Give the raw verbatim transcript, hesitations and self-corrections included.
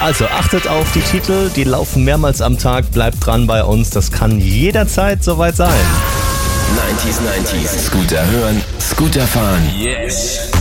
Also achtet auf die Titel, die laufen mehrmals am Tag, bleibt dran bei uns, das kann jederzeit soweit sein. neunzig neunzig. Scooter hören, Scooter fahren. Yes.